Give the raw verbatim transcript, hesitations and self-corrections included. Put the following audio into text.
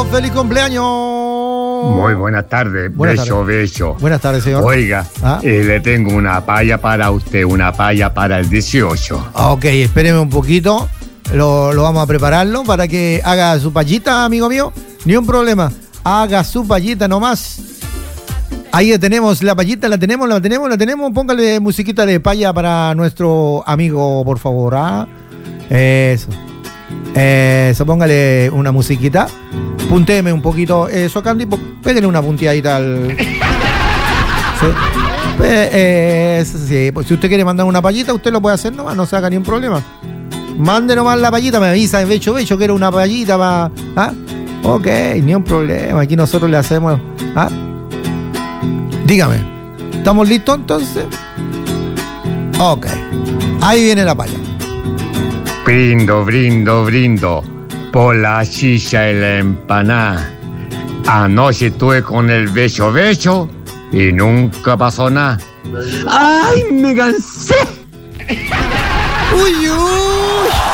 ¡Feliz cumpleaños! Muy buenas tardes, Buenas beso, tardes. beso. Buenas tardes, señor. Oiga, ¿Ah? eh, le tengo una paya para usted, una paya para el dieciocho. Ok, espéreme un poquito. Lo, lo vamos a prepararlo para que haga su payita, amigo mío. Ni un problema. Haga su payita nomás. Ahí tenemos la payita, la tenemos, la tenemos, la tenemos. Póngale musiquita de paya para nuestro amigo, por favor. ¿Ah? Eso. Eso, póngale una musiquita. Puntéeme un poquito eso, Candy. Pégale una punteadita al. Sí. Eh, eso sí. Pues si usted quiere mandar una payita, usted lo puede hacer nomás, no se haga ni un problema. Mande nomás la payita, me avisa, becho, becho, quiero una payita para. ¿Ah? Ok, ni un problema. Aquí nosotros le hacemos. ¿Ah? Dígame, ¿estamos listos entonces? Ok. Ahí viene la paya. Brindo, brindo, brindo por la chicha y la empanada. Anoche estuve con el beso, beso y nunca pasó nada. ¡Ay, me cansé! ¡Uy, uy!